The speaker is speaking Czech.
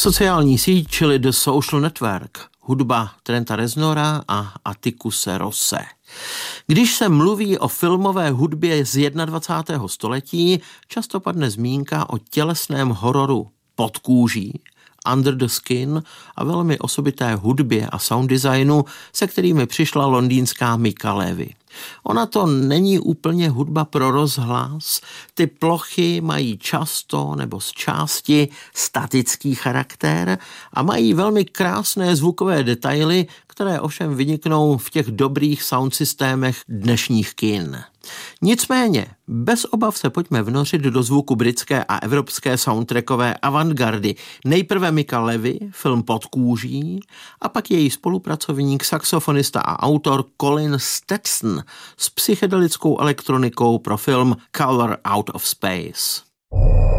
Sociální síť, čili The Social Network, hudba Trenta Reznora a Atticuse Rosse. Když se mluví o filmové hudbě z 21. století, často padne zmínka o tělesném hororu pod kůží, Under the Skin, a velmi osobité hudbě a sound designu, se kterými přišla londýnská Mika Levy. Ona to není úplně hudba pro rozhlas, ty plochy mají často nebo z části statický charakter a mají velmi krásné zvukové detaily, které ovšem vyniknou v těch dobrých sound systémech dnešních kin. Nicméně, bez obav se pojďme vnořit do zvuku britské a evropské soundtrackové avantgardy. Nejprve Mika Levy, film Pod kůží, a pak její spolupracovník, saxofonista a autor Colin Stetson s psychedelickou elektronikou pro film Color Out of Space.